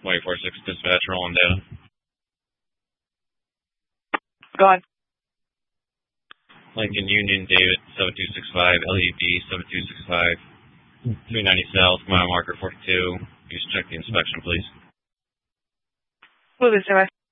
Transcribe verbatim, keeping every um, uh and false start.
White four six dispatch, rolling data. Go on. Lincoln Union, David, seven two six five, L E D, seven two six five, three ninety South, mile marker forty-two. Please check the inspection, please. Moving, sir.